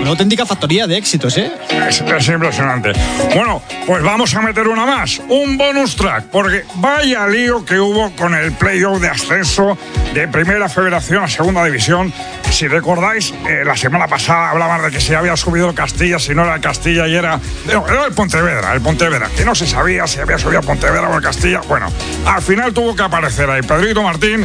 una auténtica factoría de éxitos, ¿eh? Es impresionante. Bueno, pues vamos a meter una más, un bonus track, porque vaya lío que hubo con el playoff de ascenso de Primera Federación a Segunda División. Si recordáis, la semana pasada hablaban de que se había subido el Castilla, si no era el Castilla y era el Pontevedra, que no se sabía si había subido a Pontevedra o el Castilla. Bueno, al final tuvo que aparecer ahí Pedrito Martín